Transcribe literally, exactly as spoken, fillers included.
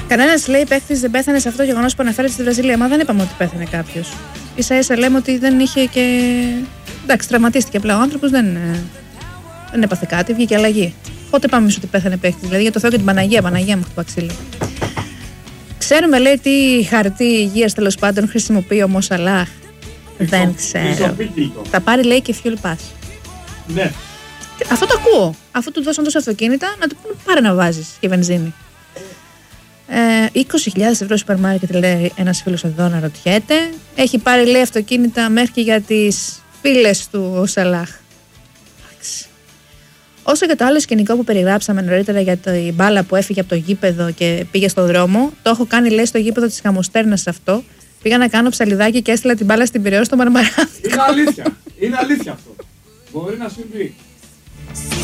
Κανένας λέει παίκτης δεν πέθανε σε αυτό το γεγονός που αναφέρεται στη Βραζιλία. Μα δεν είπαμε ότι πέθανε κάποιος. Ίσα ίσα λέμε ότι δεν είχε και. Εντάξει, τραυματίστηκε απλά. Ο άνθρωπος δεν, δεν έπαθε κάτι, βγήκε αλλαγή. Πότε πάμε εμείς ότι πέθανε παίκτης? Δηλαδή για το Θεό και την Παναγία, Παναγία μου χτυπά ξύλο. Ξέρουμε, λέει, τι χαρτί υγείας τέλος πάντων χρησιμοποιεί ο Μο Σαλάχ. Δεν ξέρω. Θα πάρει, λέει, και fuel pass. Ναι. Αυτό το ακούω. Αφού του δώσαν τόσο αυτοκίνητα, να του πούνε πάρε να βάζεις και βενζίνη. Ε, είκοσι χιλιάδες ευρώ σούπερ μάρκετ, λέει ένας φίλος εδώ να ρωτιέται. Έχει πάρει, λέει, αυτοκίνητα μέχρι και για τις φίλες του ο Σαλάχ. Όσο για το άλλο σκηνικό που περιγράψαμε νωρίτερα για την μπάλα που έφυγε από το γήπεδο και πήγε στον δρόμο, το έχω κάνει, λέει, στο γήπεδο της Χαμοστέρνας αυτό. Πήγα να κάνω ψαλιδάκι και έστειλα την μπάλα στην Πειραιώ στο Μαρμαράδικο. Είναι αλήθεια. Είναι αλήθεια αυτό. Μπορεί να συμβεί.